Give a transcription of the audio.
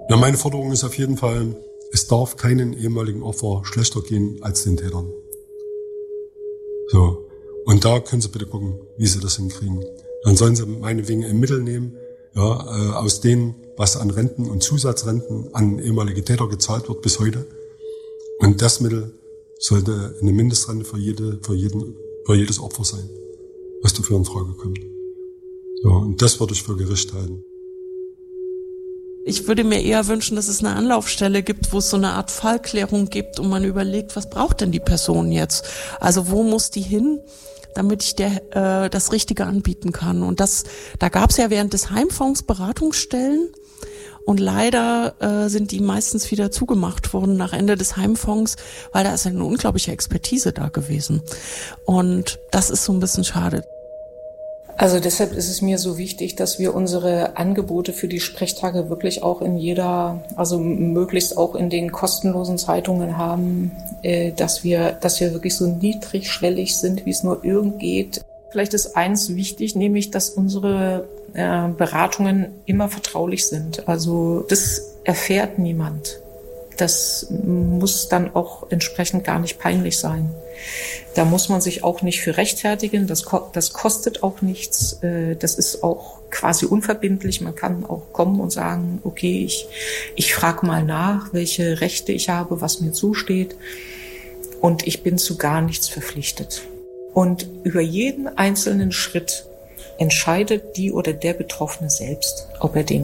Na, meine Forderung ist auf jeden Fall, es darf keinen ehemaligen Opfer schlechter gehen als den Tätern. So. Und da können Sie bitte gucken, wie Sie das hinkriegen. Dann sollen Sie meinetwegen ein Mittel nehmen, ja, aus denen, was an Renten und Zusatzrenten an ehemalige Täter gezahlt wird bis heute. Und das Mittel sollte eine Mindestrente für jedes Opfer sein, was dafür in Frage kommt. So, und das würde ich für Gericht halten. Ich würde mir eher wünschen, dass es eine Anlaufstelle gibt, wo es so eine Art Fallklärung gibt und man überlegt, was braucht denn die Person jetzt? Also wo muss die hin, damit ich das Richtige anbieten kann? Und da gab es ja während des Heimfonds Beratungsstellen und leider sind die meistens wieder zugemacht worden nach Ende des Heimfonds, weil da ist eine unglaubliche Expertise da gewesen. Und das ist so ein bisschen schade. Also deshalb ist es mir so wichtig, dass wir unsere Angebote für die Sprechtage wirklich auch also möglichst auch in den kostenlosen Zeitungen haben, dass wir wirklich so niedrigschwellig sind, wie es nur irgend geht. Vielleicht ist eins wichtig, nämlich, dass unsere Beratungen immer vertraulich sind. Also das erfährt niemand. Das muss dann auch entsprechend gar nicht peinlich sein. Da muss man sich auch nicht für rechtfertigen. Das kostet auch nichts. Das ist auch quasi unverbindlich. Man kann auch kommen und sagen, okay, ich frage mal nach, welche Rechte ich habe, was mir zusteht. Und ich bin zu gar nichts verpflichtet. Und über jeden einzelnen Schritt entscheidet die oder der Betroffene selbst, ob er den